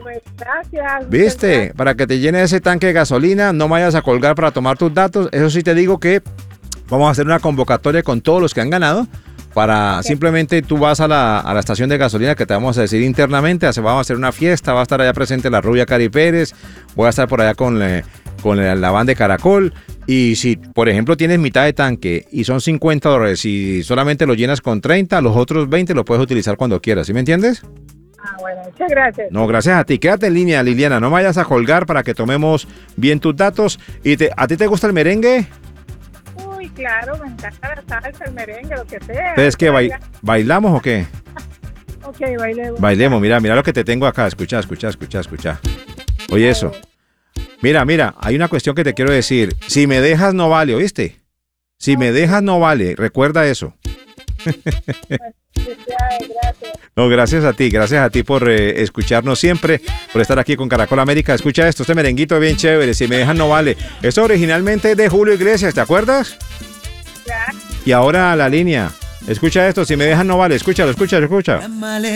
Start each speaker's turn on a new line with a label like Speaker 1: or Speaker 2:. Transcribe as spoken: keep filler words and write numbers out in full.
Speaker 1: Pues gracias.
Speaker 2: ¿Viste?
Speaker 1: Gracias.
Speaker 2: Para que te llene ese tanque de gasolina, no vayas a colgar para tomar tus datos. Eso sí te digo que vamos a hacer una convocatoria con todos los que han ganado. Para
Speaker 1: Okay.
Speaker 2: simplemente tú vas a la, a la estación de gasolina que te vamos a decir internamente, hace- vamos a hacer una fiesta, va a estar allá presente la rubia Cari Pérez, voy a estar por allá con, eh, con la, la banda de Caracol. Y si, por ejemplo, tienes mitad de tanque y son cincuenta dólares y solamente lo llenas con treinta, los otros veinte los puedes utilizar cuando quieras, ¿sí me entiendes?
Speaker 1: Ah, bueno, muchas gracias.
Speaker 2: No, gracias a ti. Quédate en línea, Liliana, no vayas a colgar para que tomemos bien tus datos. ¿Y te, a ti te gusta el merengue?
Speaker 1: Uy, claro, me encanta la salsa, el merengue, lo que sea.
Speaker 2: ¿Es que bai- bailamos o qué?
Speaker 1: Ok, bailemos.
Speaker 2: Bailemos, mira, mira lo que te tengo acá. Escucha, escucha, escucha, escucha. Oye eso. Mira, mira, hay una cuestión que te quiero decir. Si me dejas no vale, ¿oíste? Si me dejas no vale, recuerda eso.
Speaker 1: Felicidades, gracias.
Speaker 2: No, gracias a ti, gracias a ti por eh, escucharnos siempre, por estar aquí con Caracol América. Escucha esto, este merenguito es bien chévere. Si me dejas no vale. Esto originalmente es de Julio Iglesias, ¿te acuerdas?
Speaker 1: Ya.
Speaker 2: Y ahora la línea. Escucha esto, si me dejas no vale. Escúchalo, escúchalo, escucha.